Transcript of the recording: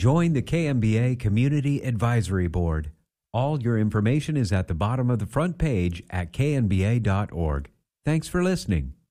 Join the KMBA Community Advisory Board. All your information is at the bottom of the front page at knba.org. Thanks for listening.